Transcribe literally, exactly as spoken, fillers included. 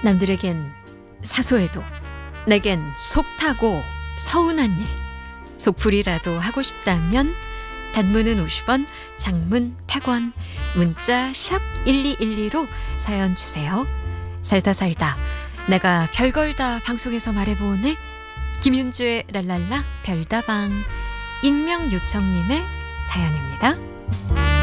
남들에겐 사소해도 내겐 속타고 서운한 일, 속풀이라도 하고 싶다면 단문은 오십 원, 장문 백 원, 문자 샵 일이일이로 사연 주세요. 살다 살다 내가 별걸 다 방송에서 말해보네. 김윤주의 랄랄라 별다방, 익명 요청님의 사연입니다.